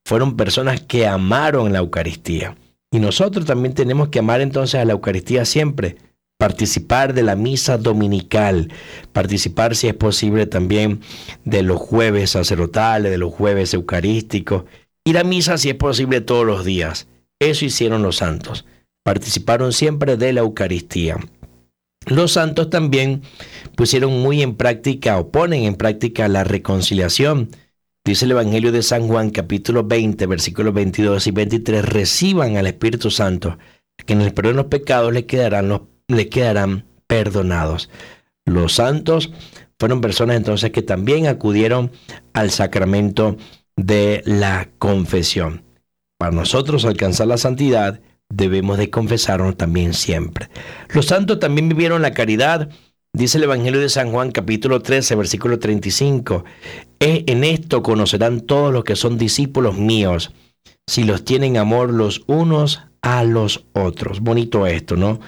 fueron personas que amaron la Eucaristía. Y nosotros también tenemos que amar entonces a la Eucaristía siempre, participar de la misa dominical, participar si es posible también de los jueves sacerdotales, de los jueves eucarísticos, ir a misa si es posible todos los días. Eso hicieron los santos, participaron siempre de la Eucaristía. Los santos también pusieron muy en práctica o ponen en práctica la reconciliación. Dice el Evangelio de San Juan, capítulo 20, versículos 22 y 23, reciban al Espíritu Santo, que en el perdón de los pecados le quedarán perdonados. Los santos fueron personas entonces que también acudieron al sacramento de la confesión. Para nosotros alcanzar la santidad, debemos de confesarnos también siempre. Los santos también vivieron la caridad. Dice el Evangelio de San Juan, capítulo 13, versículo 35. En esto conocerán todos los que son discípulos míos, si los tienen amor los unos a los otros. Bonito esto, ¿no?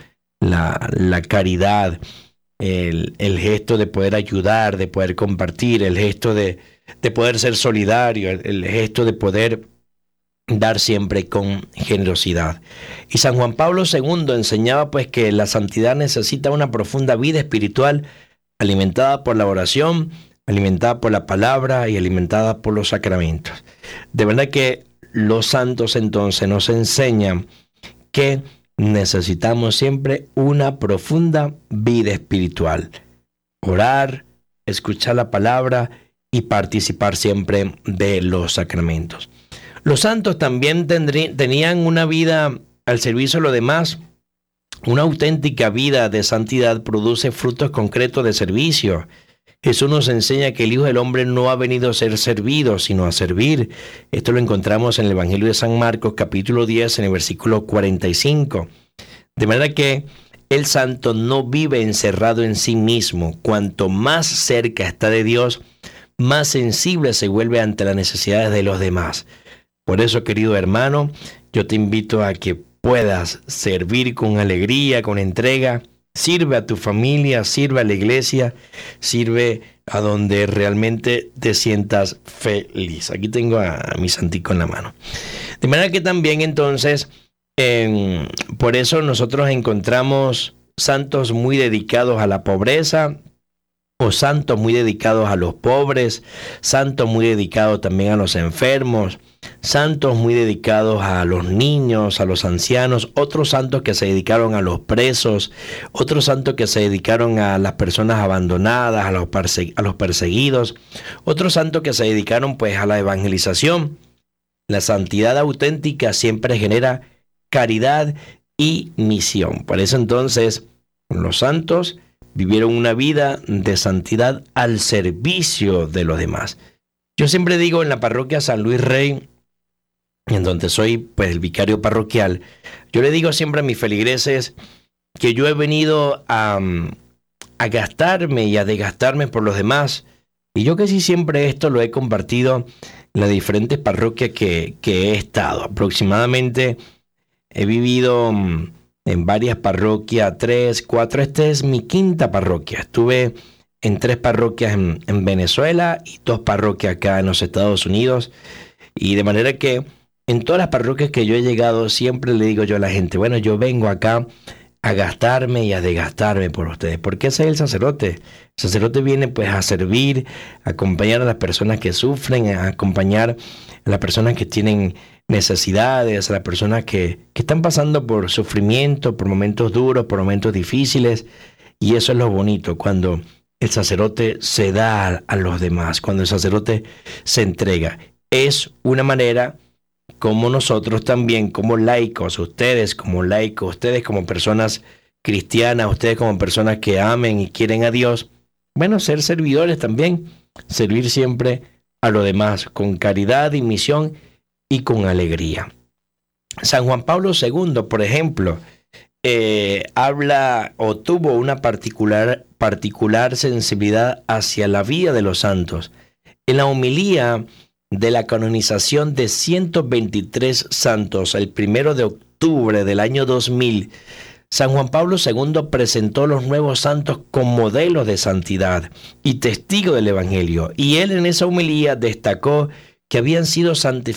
La caridad, el gesto de poder ayudar, de poder compartir, el gesto de poder ser solidario, el gesto de poder dar siempre con generosidad. Y San Juan Pablo II enseñaba pues que la santidad necesita una profunda vida espiritual alimentada por la oración, alimentada por la palabra y alimentada por los sacramentos. De verdad que los santos entonces nos enseñan que necesitamos siempre una profunda vida espiritual. Orar, escuchar la palabra y participar siempre de los sacramentos. Los santos también tenían una vida al servicio de los demás. Una auténtica vida de santidad produce frutos concretos de servicio. Jesús nos enseña que el Hijo del Hombre no ha venido a ser servido, sino a servir. Esto lo encontramos en el Evangelio de San Marcos, capítulo 10, en el versículo 45. De manera que el santo no vive encerrado en sí mismo. Cuanto más cerca está de Dios, más sensible se vuelve ante las necesidades de los demás. Por eso, querido hermano, yo te invito a que puedas servir con alegría, con entrega. Sirve a tu familia, sirve a la iglesia, sirve a donde realmente te sientas feliz. Aquí tengo a mi santico en la mano. De manera que también entonces, por eso nosotros encontramos santos muy dedicados a la pobreza, o santos muy dedicados a los pobres, santos muy dedicados también a los enfermos, santos muy dedicados a los niños, a los ancianos, otros santos que se dedicaron a los presos, otros santos que se dedicaron a las personas abandonadas, a los perseguidos, otros santos que se dedicaron pues a la evangelización. La santidad auténtica siempre genera caridad y misión. Por eso entonces los santos vivieron una vida de santidad al servicio de los demás. Yo siempre digo en la parroquia San Luis Rey, en donde soy pues el vicario parroquial, yo le digo siempre a mis feligreses que yo he venido a gastarme y a desgastarme por los demás. Y yo casi siempre esto lo he compartido en las diferentes parroquias que he estado. Aproximadamente he vivido en varias parroquias, 3, 4, esta es mi quinta parroquia. Estuve en 3 parroquias en Venezuela y 2 parroquias acá en los Estados Unidos. Y de manera que en todas las parroquias que yo he llegado, siempre le digo yo a la gente, bueno, yo vengo acá a gastarme y a desgastarme por ustedes. Porque ese es el sacerdote. El sacerdote viene pues a servir, a acompañar a las personas que sufren, a acompañar a las personas que tienen necesidades, a las personas que están pasando por sufrimiento, por momentos duros, por momentos difíciles. Y eso es lo bonito, cuando el sacerdote se da a los demás, cuando el sacerdote se entrega. Es una manera como nosotros también, como laicos, ustedes como laicos, ustedes como personas cristianas, ustedes como personas que amen y quieren a Dios, bueno, ser servidores también, servir siempre a los demás con caridad y misión y con alegría. San Juan Pablo II, por ejemplo, habla o tuvo una particular sensibilidad hacia la vida de los santos. En la homilía de la canonización de 123 santos, el 1 de octubre del año 2000, San Juan Pablo II presentó los nuevos santos como modelos de santidad y testigos del Evangelio. Y él en esa homilía destacó que habían sido santificados